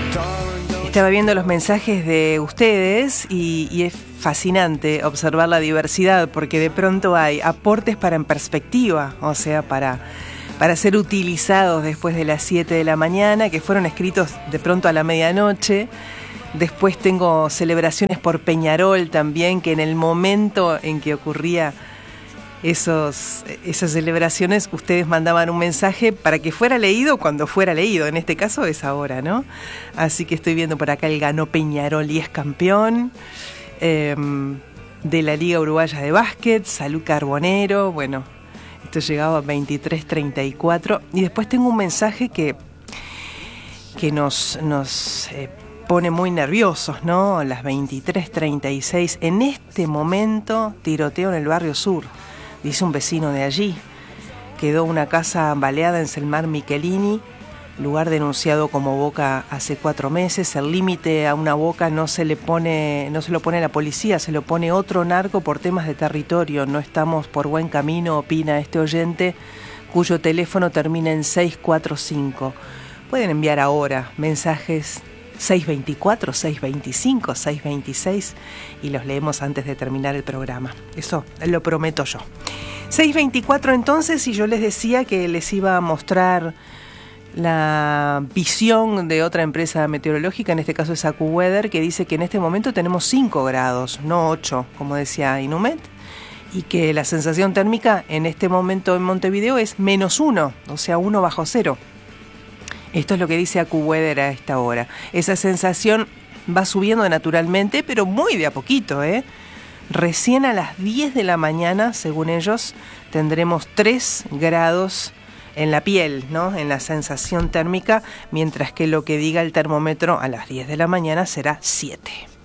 Estaba viendo los mensajes de ustedes y es fascinante observar la diversidad, porque de pronto hay aportes para en perspectiva, o sea, para ser utilizados después de las 7 de la mañana, que fueron escritos de pronto a la medianoche. Después tengo celebraciones por Peñarol también, que en el momento en que ocurría esas celebraciones, ustedes mandaban un mensaje para que fuera leído cuando fuera leído. En este caso es ahora, ¿no? Así que estoy viendo por acá el ganó Peñarol y es campeón de la Liga Uruguaya de Básquet. Salud Carbonero. Bueno, esto llegaba a 23:34. Y después tengo un mensaje que nos pone muy nerviosos, ¿no? Las 23:36. En este momento, tiroteo en el barrio sur. Dice un vecino de allí. Quedó una casa baleada en Selmar Michelini, lugar denunciado como Boca hace 4 meses. El límite a una Boca no se lo pone la policía, se lo pone otro narco por temas de territorio. No estamos por buen camino, opina este oyente, cuyo teléfono termina en 645. Pueden enviar ahora mensajes 624, 625, 626 y los leemos antes de terminar el programa. Eso lo prometo yo. 624 entonces, y yo les decía que les iba a mostrar la visión de otra empresa meteorológica, en este caso es AccuWeather, que dice que en este momento tenemos 5 grados, no 8, como decía Inumet, y que la sensación térmica en este momento en Montevideo es -1, o sea, 1 bajo cero. Esto es lo que dice AccuWeather a esta hora. Esa sensación va subiendo naturalmente, pero muy de a poquito, ¿eh? Recién a las 10 de la mañana, según ellos, tendremos 3 grados en la piel, ¿no? En la sensación térmica, mientras que lo que diga el termómetro a las 10 de la mañana será 7.